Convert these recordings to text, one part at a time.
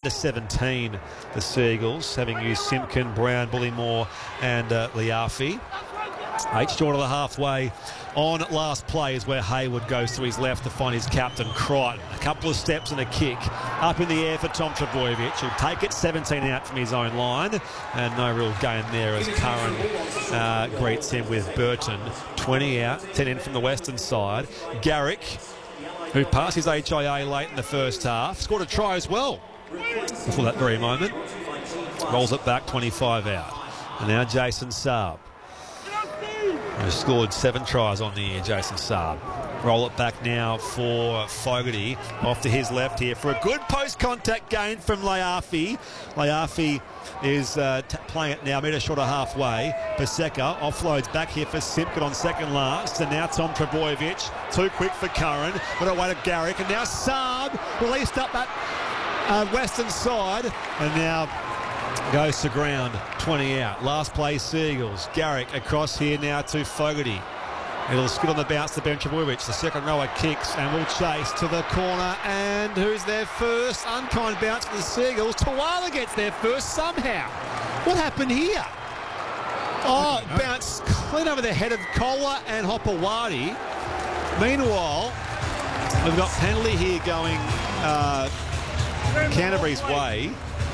to 17, the Seagulls, having used Simpkin, Brown, Bullymore and Liafi. 8 short of the halfway on last play is where Hayward goes to his left to find his captain, Crichton. A couple of steps and a kick up in the air for Tom Trbojevic, who'll take it 17 out from his own line, and no real gain there as Curran greets him with Burton. 20 out, 10 in from the western side. Garrick, who passed his HIA late in the first half, scored a try as well before that very moment. Rolls it back, 25 out. And now Jason Saab, who scored 7 tries on the year, Jason Saab. Roll it back now for Fogarty, off to his left here for a good post-contact gain from Liafi. Liafi is playing it now, metre short of halfway. Paseka offloads back here for Simpkin on second last, and now Tom Trbojevic, too quick for Curran, got away to Garrick, and now Saab released up that western side, and now goes to ground, 20 out. Last play, Seagulls. Garrick across here now to Fogarty. It'll skid on the bounce to Ben Trbojevic. The second rower kicks and will chase to the corner. And who's there first? Unkind bounce for the Seagulls. Tuala gets there first somehow. What happened here? Oh, bounced clean over the head of Kohler and Hopewadi. Meanwhile, we've got penalty here going Canterbury's way.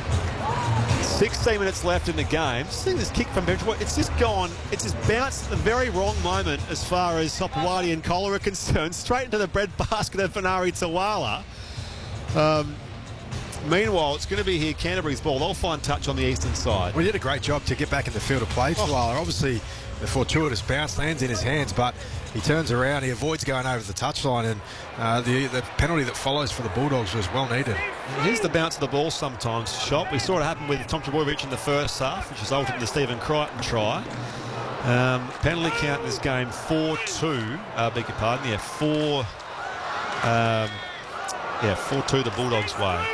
16 minutes left in the game. Seeing this kick from Benjamin, it's just gone, it's just bounced at the very wrong moment as far as Hopewadi and Kohler are concerned, straight into the breadbasket of Vanari Tuala. Meanwhile, it's going to be here Canterbury's ball. They'll find touch on the eastern side. Well, he did a great job to get back in the field of play. Tuala, obviously, the fortuitous bounce lands in his hands, but he turns around, he avoids going over the touchline, and the penalty that follows for the Bulldogs was well needed. Here's the bounce of the ball sometimes, Shop. We saw it happen with Tom Trbojevic in the first half, which resulted in the Stephen Crichton try. Penalty count in this game 4-2. Beg your pardon. Yeah, 4-2 the Bulldogs' way.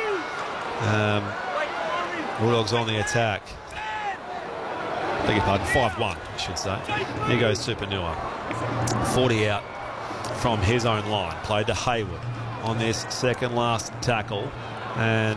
Bulldogs on the attack. Beg your pardon, 5-1, I should say. Here goes Tupouniua. 40 out from his own line. Played to Hayward on this second last tackle. And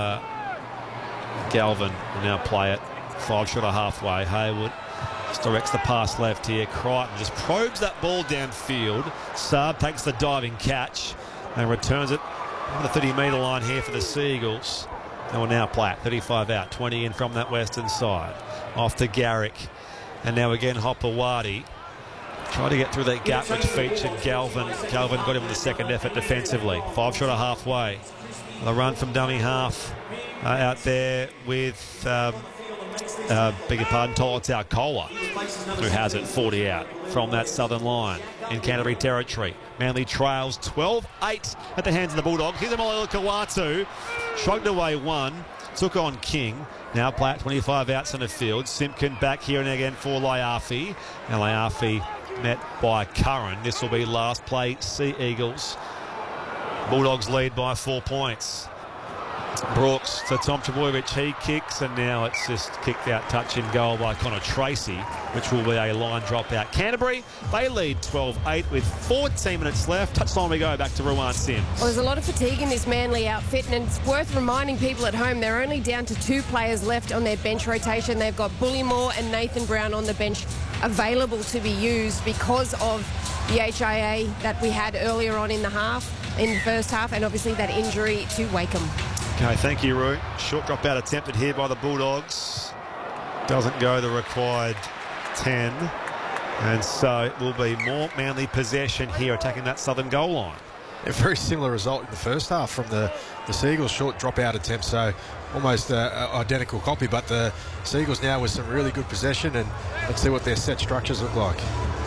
Galvin will now play it. 5 short of halfway. Hayward just directs the pass left here. Crichton just probes that ball downfield. Saab takes the diving catch and returns it on the 30-metre line here for the Seagulls. They will now play it. 35 out, 20 in from that western side. Off to Garrick. And now again Hopewadi. Trying to get through that gap which featured Galvin. Galvin got him in the second effort defensively. 5 short of halfway. The run from dummy half out there with, beg your pardon, Tolotau Kohler, who has it 40 out from that southern line in Canterbury territory. Manly trails 12-8 at the hands of the Bulldogs. Here's Malala Kawatu. Shrugged away one. Took on King. Now play at 25 out centre field. Simpkin back here and again for Liafi. And Liafi met by Curran. This will be last play, Sea Eagles. Bulldogs lead by 4 points. Brooks to Tom Trbojevic, he kicks, and now it's just kicked out, touch in goal by Connor Tracy, which will be a line drop out. Canterbury, they lead 12-8 with 14 minutes left. Touchline we go, back to Ruwan Sims. Well, there's a lot of fatigue in this Manly outfit, and it's worth reminding people at home they're only down to 2 players left on their bench rotation. They've got Bullymore and Nathan Brown on the bench available to be used because of the HIA that we had earlier on in the first half, and obviously that injury to Wakeham. Okay, thank you, Roo. Short drop out attempted here by the Bulldogs. Doesn't go the required 10. And so it will be more Manly possession here, attacking that southern goal line. A very similar result in the first half from the Seagulls short drop out attempt, so almost identical copy, but the Seagulls now with some really good possession, and let's see what their set structures look like.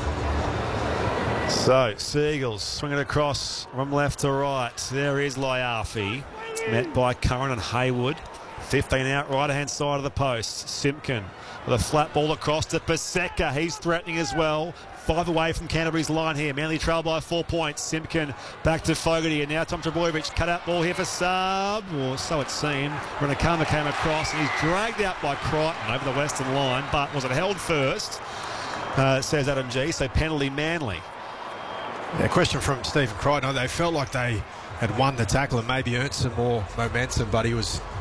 So Seagulls swinging across from left to right. There is Liafi, met by Curran and Hayward. 15 out, right-hand side of the post. Simpkin with a flat ball across to Paseka. He's threatening as well. 5 away from Canterbury's line here. Manly trail by 4 points. Simpkin back to Fogarty, and now Tom Trbojevic. Cut out ball here for Saab, or so it seemed. Renakama came across, and he's dragged out by Crichton over the western line, but was it held first? Says Adam G, so penalty Manly. Yeah, question from Stephen Crichton. They felt like they had won the tackle and maybe earned some more momentum, but he was